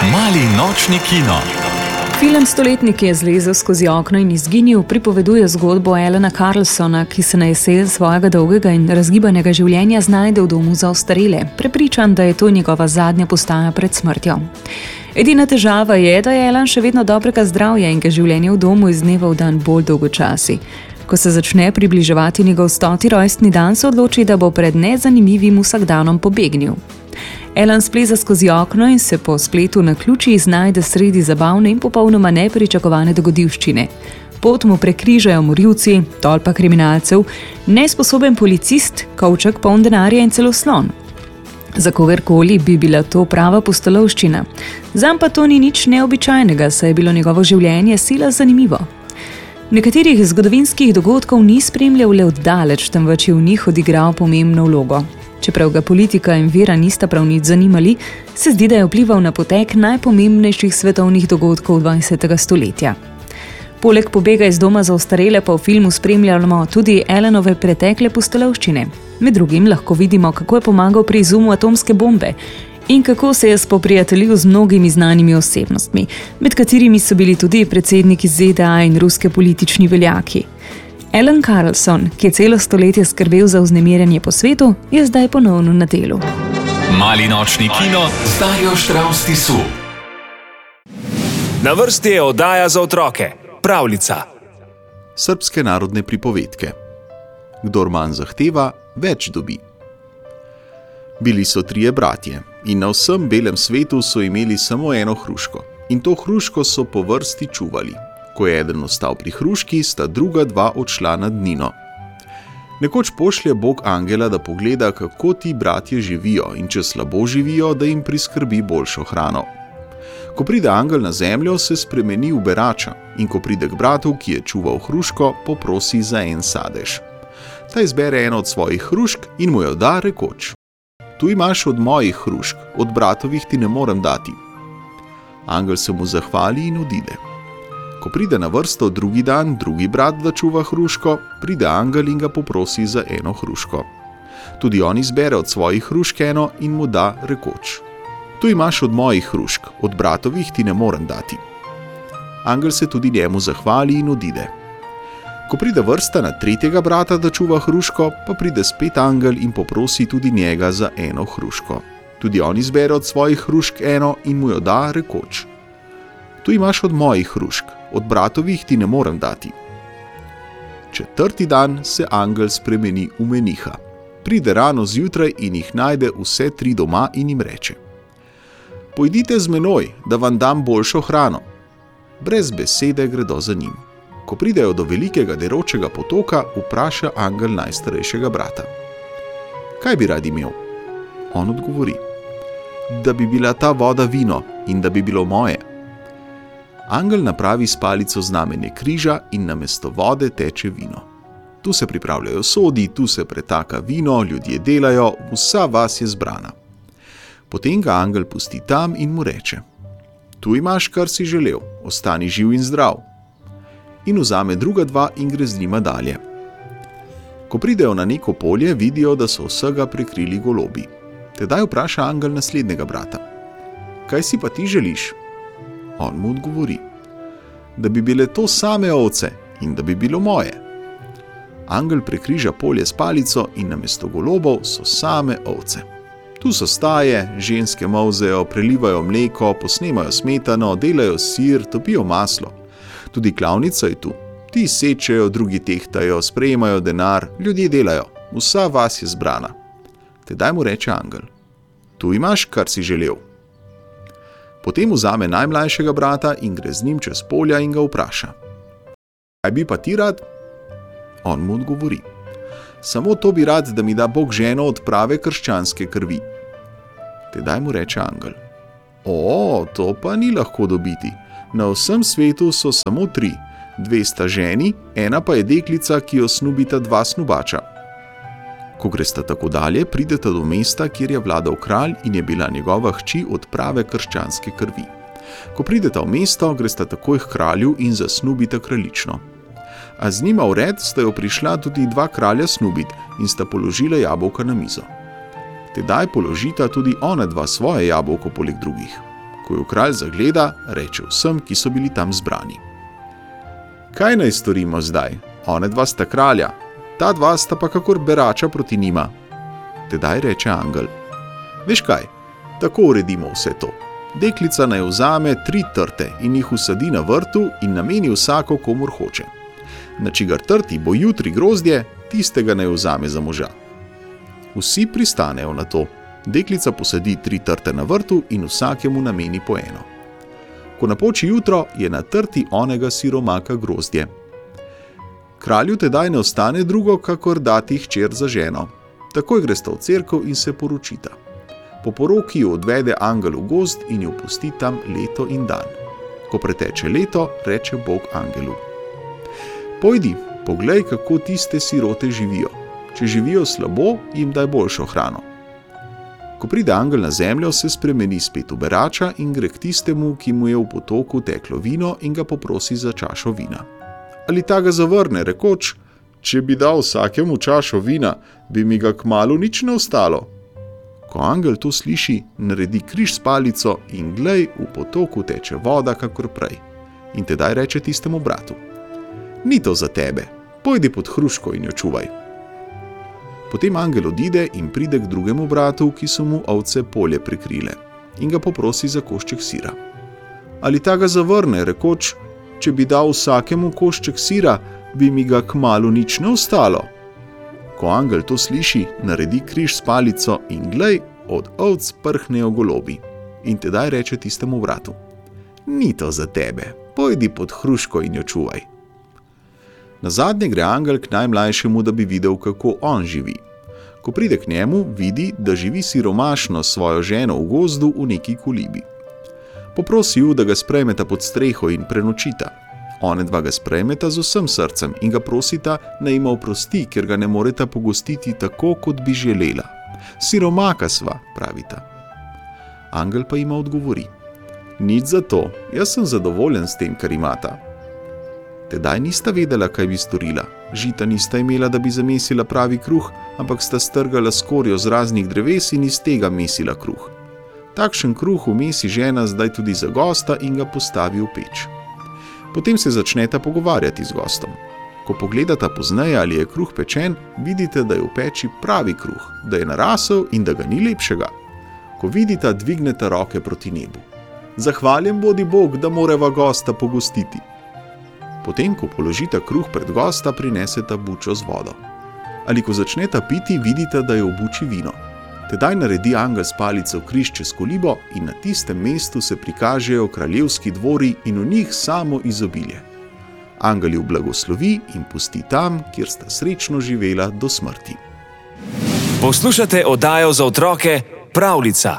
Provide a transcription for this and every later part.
Mali nočni kino. Film Stoletnik je zlezel skozi okno in izginil, pripoveduje zgodbo Allena Carlsona, ki se na jesen svojega dolgega in razgibanega življenja znajde v domu za ostarele, prepričan, da je to njegova zadnja postaja pred smrtjo. Edina težava je, da je Allen še vedno dobrega zdravja in ga življenje v domu iz dneva v dan bolj dolgočasi. Ko se začne približevati njegov 100. rojstni dan, se odloči, da bo pred nezanimivim vsakdanom pobegnil. Allen spleza skozi okno in se po spletu naključij znajde sredi zabavne in popolnoma nepričakovane dogodivščine. Pot mu prekrižajo morilci, tolpa kriminalcev, nesposoben policist, kovček poln denarja in celo slon. Za kogarkoli bi bila to prava pustolovščina. Zanj pa to ni nič neobičajnega, saj je bilo njegovo življenje sila zanimivo. Nekaterih zgodovinskih dogodkov ni spremljal le oddaleč, temveč je v njih odigral pomembno vlogo. Čeprav ga politika in vera nista prav nič zanimali, se zdi, da je vplival na potek najpomembnejših svetovnih dogodkov 20. stoletja. Poleg pobega iz doma za ostarele pa v filmu spremljamo tudi Allenove pretekle pustolovščine. Med drugim lahko vidimo, kako je pomagal pri izumu atomske bombe in kako se je spoprijateljil z mnogimi znanimi osebnostmi, med katerimi so bili tudi predsedniki ZDA in ruske politični veljaki. Allen Carlson, ki je celo stoletje skrbel za vznemirjanje po svetu, je zdaj ponovno na delu. Mali nočni kino z Darjo Štravs Tisu. Na vrsti je oddaja za otroke, pravljica. Srbske narodne pripovedke. Kdor manj zahteva, več dobi. Bili so 3 bratje in na vsem belem svetu so imeli samo eno hruško. In to hruško so po vrsti čuvali. Ko je eden ostal pri hruški, sta druga 2 odšla na dnino. Nekoč pošlje Bog angela, da pogleda, kako ti bratje živijo in če slabo živijo, da jim priskrbi boljšo hrano. Ko pride angel na zemljo, se spremeni v berača in ko pride k bratu, ki je čuval hruško, poprosi za en sadež. Ta izbere eno od svojih hrušk in mu jo da, rekoč: Tu imaš od mojih hrušk, od bratovih ti ne morem dati. Angel se mu zahvali in odide. Ko pride na vrsto drugi dan, drugi brat, da čuva hruško, pride angel in ga poprosi za eno hruško. Tudi on izbere od svojih hrušk eno in mu da, rekoč: Tu imaš od mojih hrušk, od bratovih ti ne morem dati. Angel se tudi njemu zahvali in odide. Ko pride vrsta na tretjega brata, da čuva hruško, pa pride spet angel in poprosi tudi njega za eno hruško. Tudi on izbere od svojih hrušk eno in mu jo da, rekoč: Tu imaš od mojih hrušk, od bratovih ti ne morem dati. 4. dan se angel spremeni v meniha. Pride rano zjutraj in jih najde vse 3 doma in jim reče: Pojdite z menoj, da vam dam boljšo hrano. Brez besede gredo za njim. Ko pridejo do velikega deročega potoka, vpraša angel najstarejšega brata: Kaj bi rad imel? On odgovori: Da bi bila ta voda vino in da bi bilo moje. Angel napravi s palico znamenje križa in namesto vode teče vino. Tu se pripravljajo sodi, tu se pretaka vino, ljudje delajo, vsa vas je zbrana. Potem ga angel pusti tam in mu reče: Tu imaš, kar si želel, ostani živ in zdrav. In vzame druga 2 in gre z njima dalje. Ko pridejo na neko polje, vidijo, da so vsega prekrili golobi. Tedaj vpraša angel naslednjega brata: Kaj si pa ti želiš? On mu odgovori: Da bi bile to same ovce in da bi bilo moje. Angel prekriža polje s palico in namesto golobov so same ovce. Tu so staje, ženske molzejo, prelivajo mleko, posnemajo smetano, delajo sir, topijo maslo. Tudi klavnica je tu. Ti sečejo, drugi tehtajo, sprejemajo denar, ljudje delajo, vsa vas je zbrana. Tedaj mu reče angel: Tu imaš, kar si želel. Potem vzame najmlajšega brata in gre z njim čez polja in ga vpraša: Kaj bi pa ti rad? On mu odgovori: Samo to bi rad, da mi da Bog ženo od prave krščanske krvi. Tedaj mu reče angel: O, to pa ni lahko dobiti. Na vsem svetu so samo 3, 2 sta ženi, ena pa je deklica, ki jo snubita 2 snubača. Ko gresta tako dalje, prideta do mesta, kjer je vladal kralj in je bila njegova hči od prave krščanske krvi. Ko prideta v mesto, gresta takoj k kralju in zasnubita kraljično. A z njima vred sta jo prišla tudi 2 kralja snubit in sta položila jabolka na mizo. Tedaj položita tudi ona 2 svoje jabolko poleg drugih. Ko jo kralj zagleda, reče vsem, ki so bili tam zbrani: Kaj naj storimo zdaj? One dva sta kralja, ta dva sta pa kakor berača proti njima. Tedaj reče angel: Veš kaj, tako uredimo vse to. Deklica naj vzame 3 trte in jih usadi na vrtu in nameni vsako, komur hoče. Na čigar trti bo jutri grozdje, tistega naj vzame za moža. Vsi pristanejo na to. Deklica posadi 3 trte na vrtu in vsakemu nameni po eno. Ko napoči jutro, je na trti onega siromaka grozdje. Kralju tedaj ne ostane drugo, kakor dati hčer za ženo. Takoj gresta v cerkev in se poročita. Po poroki jo odvede angel v gozd in jo pusti tam leto in dan. Ko preteče leto, reče Bog angelu: Pojdi, poglej, kako tiste sirote živijo. Če živijo slabo, jim daj boljšo hrano. Ko pride angel na zemljo, se spremeni spet v berača in gre k tistemu, ki mu je v potoku teklo vino, in ga poprosi za čašo vina. Ali ta ga zavrne, rekoč: Če bi dal vsakemu čašo vina, bi mi ga kmalu nič ne ostalo. Ko angel to sliši, naredi križ s palico in glej, v potoku teče voda kakor prej. In tedaj reče tistemu bratu: Ni to za tebe, pojdi pod hruško in jo čuvaj. Potem angel odide in pride k drugemu bratu, ki so mu ovce polje prekrile, in ga poprosi za košček sira. Ali ta ga zavrne, rekoč: Če bi dal vsakemu košček sira, bi mi ga kmalu nič ne ostalo. Ko angel to sliši, naredi križ s palico in glej, od ovc prhnejo golobi. In tedaj reče tistemu bratu: Ni to za tebe, pojdi pod hruško in jo čuvaj. Nazadnje gre angel k najmlajšemu, da bi videl, kako on živi. Ko pride k njemu, vidi, da živi siromašno s svojo ženo v gozdu v neki kolibi. Poprosi ju, da ga sprejmeta pod streho in prenočita. One dva ga sprejmeta z vsem srcem in ga prosita, naj jima oprosti, ker ga ne moreta pogostiti tako, kot bi želela. Siromaka sva, pravita. Angel pa jima odgovori: Nič za to, jaz sem zadovoljen s tem, kar imata. Tedaj nista vedela, kaj bi storila. Žita nista imela, da bi zamesila pravi kruh, ampak sta strgala skorjo z raznih dreves in iz tega mesila kruh. Takšen kruh vmesi žena zdaj tudi za gosta in ga postavi v peč. Potem se začneta pogovarjati z gostom. Ko pogledata pozneje, ali je kruh pečen, vidite, da je v peči pravi kruh, da je narasel in da ga ni lepšega. Ko vidita, dvigneta roke proti nebu. Zahvaljen bodi Bog, da moreva gosta pogostiti. Potem, ko položita kruh pred gosta, prineseta bučo z vodo. Ali ko začneta piti, vidite, da je v buči vino. Tedaj naredi angel s palico križ čez kolibo in na tistem mestu se prikažejo kraljevski dvori in v njih samo izobilje. Angel ju blagoslovi in pusti tam, kjer sta srečno živela do smrti. Poslušate oddajo za otroke Pravljica.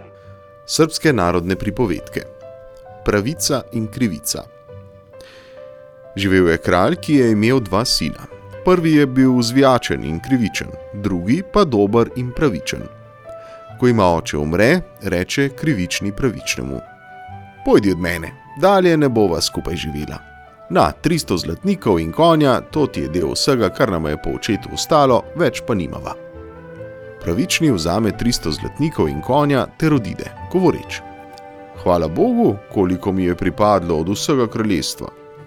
Srbske narodne pripovedke. Pravica in krivica. Živel je kralj, ki je imel 2 sina. Prvi je bil zvijačen in krivičen, drugi pa dober in pravičen. Ko ima oče umre, reče krivični pravičnemu: Pojdi od mene, dalje ne bova skupaj živela. Na 300 zlatnikov in konja, to ti je del vsega, kar nama je po očetu ostalo, več pa nimava. Pravični vzame 300 zlatnikov in konja ter odide, govoreč: Hvala Bogu, koliko mi je pripadlo od vsega kraljestva.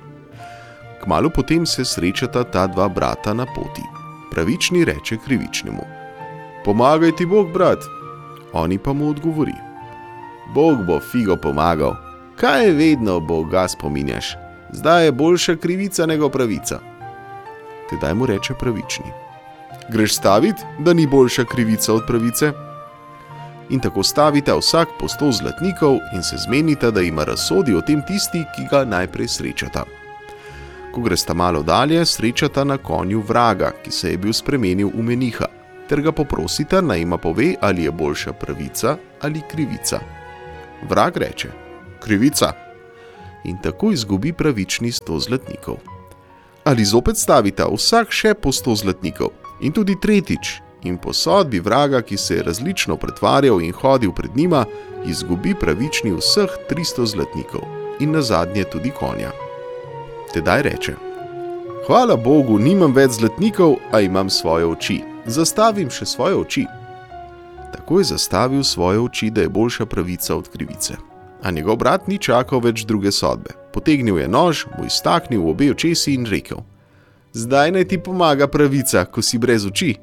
Kmalu potem se srečata ta 2 brata na poti. Pravični reče krivičnemu: Pomagaj ti Bog, brat. Oni pa mu odgovori: Bog bo figo pomagal. Kaj je vedno Boga spominjaš? Zdaj je boljša krivica nego pravica. Tedaj mu reče pravični: Greš stavit, da ni boljša krivica od pravice? In tako stavita vsak po 100 zlatnikov in se zmenita, da ima razsodi o tem tisti, ki ga najprej srečata. Ko gresta malo dalje, srečata na konju vraga, ki se je bil spremenil v meniha, ter ga poprosita, naj jima pove, ali je boljša pravica ali krivica. Vrag reče: Krivica. In tako izgubi pravični 100 zlatnikov. Ali zopet stavita vsak še po 100 zlatnikov in tudi tretjič, in po sodbi vraga, ki se je različno pretvarjal in hodil pred njima, izgubi pravični vseh 300 zlatnikov in nazadnje tudi konja. Tedaj reče: Hvala Bogu, nimam več zlatnikov, a imam svoje oči. Zastavim še svoje oči. Tako je zastavil svoje oči, da je boljša pravica od krivice. A njegov brat ni čakal več druge sodbe. Potegnil je nož, mu iztaknil v obe očesi in rekel: zdaj naj ti pomaga pravica, ko si brez oči.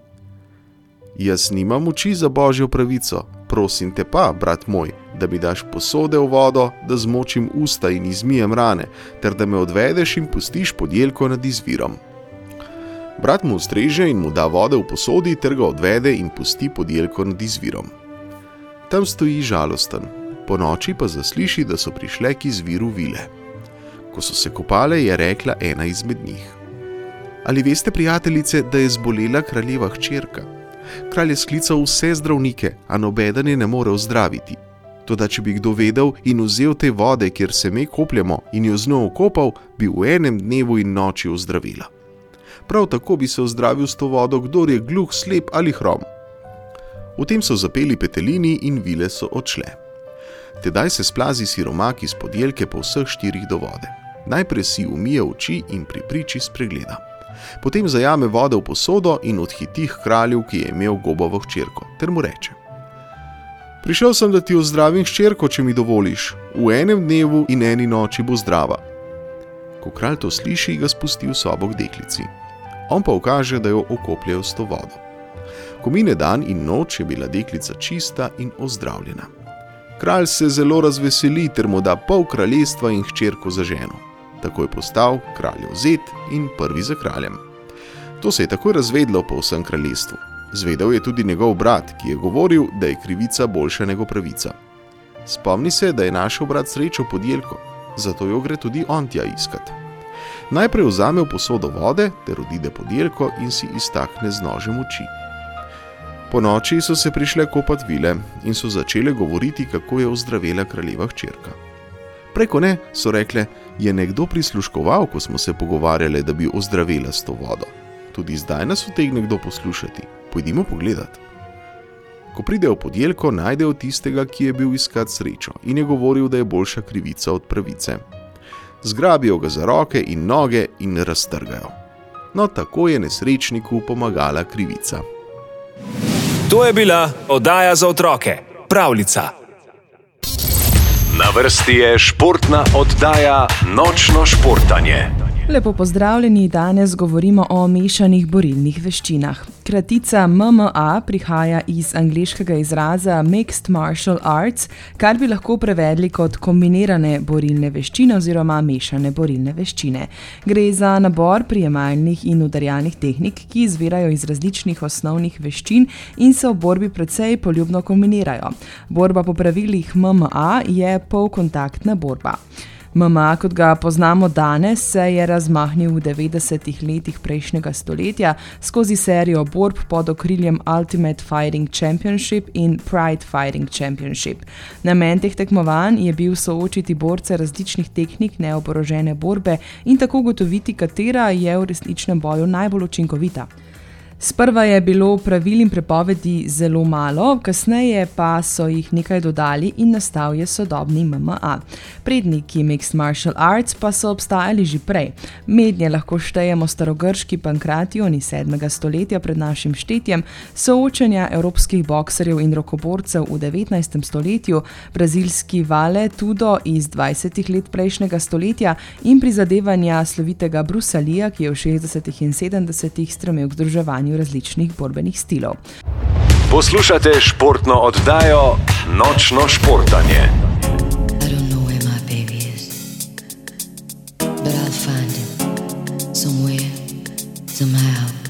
Jaz nimam oči za božjo pravico, prosim te pa, brat moj, da mi daš posode v vodo, da zmočim usta in izmijem rane, ter da me odvedeš in pustiš podjelko nad izvirom. Brat mu ustreže in mu da vode v posodi, ter ga odvede in pusti podjelko nad izvirom. Tam stoji žalosten, po noči pa zasliši, da so prišle k izviru vile. Ko so se kopale, je rekla ena izmed njih: ali veste, prijateljice, da je zbolela kraljeva hčerka? Kralj je sklical vse zdravnike, a nobeden je ne more ozdraviti. Toda če bi kdo vedel in vzel te vode, kjer se me kopljemo, in jo z njo okopal, bi v enem dnevu in noči ozdravila. Prav tako bi se ozdravil s to vodo, kdor je gluh, slep ali hrom. V tem so zapeli petelini in vile so odšle. Tedaj se splazi siromak iz podjelke po vseh 4 do vode. Najprej si umije oči in pri priči spregleda. Potem zajame vode v posodo in odhiti k kralju, ki je imel gobovo hčerko, ter mu reče: prišel sem, da ti ozdravim hčerko, če mi dovoliš. V enem dnevu in eni noči bo zdrava. Ko kralj to sliši, ga spusti v sobo k deklici. On pa ukaže, da jo okopljajo s to vodo. Ko mine dan in noč, je bila deklica čista in ozdravljena. Kralj se zelo razveseli, ter mu da pol kraljestva in hčerko za ženo. Tako je postal kraljev zet in prvi za kraljem. To se je takoj razvedlo po vsem kraljestvu. Zvedel je tudi njegov brat, ki je govoril, da je krivica boljša nego pravica. Spomni se, da je našel brat srečo podjelko, zato jo gre tudi on tja iskat. Najprej vzame v posodo vode, ter odide podjelko in si iztakne z nožem oči. Po noči so se prišle kopat vile in so začele govoriti, kako je ozdravela kraljeva hčerka. Preko ne, so rekle, je nekdo prisluškoval, ko smo se pogovarjali, da bi ozdravela s to vodo. Tudi zdaj nas utegne kdo poslušati. Pojdimo pogledat. Ko pridejo v podjelko, najdejo tistega, ki je bil iskat srečo in je govoril, da je boljša krivica od pravice. Zgrabijo ga za roke in noge in raztrgajo. No, tako je nesrečniku pomagala krivica. To je bila oddaja za otroke Pravljica. Na vrsti je športna oddaja Nočno športanje. Lepo pozdravljeni, danes govorimo o mešanih borilnih veščinah. Kratica MMA prihaja iz angleškega izraza Mixed Martial Arts, kar bi lahko prevedli kot kombinirane borilne veščine oziroma mešane borilne veščine. Gre za nabor prijemalnih in udarjalnih tehnik, ki izvirajo iz različnih osnovnih veščin in se v borbi precej poljubno kombinirajo. Borba po pravilih MMA je polkontaktna borba. MMA, kot ga poznamo danes, se je razmahnil v 90. letih prejšnjega stoletja skozi serijo borb pod okriljem Ultimate Fighting Championship in Pride Fighting Championship. Namen teh tekmovanj je bil soočiti borce različnih tehnik neoborožene borbe in tako ugotoviti, katera je v resničnem boju najbolj učinkovita. Sprva je bilo pravil in prepovedi zelo malo, kasneje pa so jih nekaj dodali in nastal je sodobni MMA. Predniki Mixed Martial Arts pa so obstajali že prej. Mednje lahko štejemo starogrški Pankration iz 7. stoletja pred našim štetjem, soočenja evropskih bokserjev in rokoborcev v 19. stoletju, brazilski Vale Tudo iz 20. let prejšnjega stoletja in prizadevanja slovitega Brusa Leeja, ki je v 60. in 70. stremel k združevanju različnih borbenih stilov. Poslušate športno oddajo Nočno športanje. I don't know where my baby is, but I'll find him somewhere, somehow.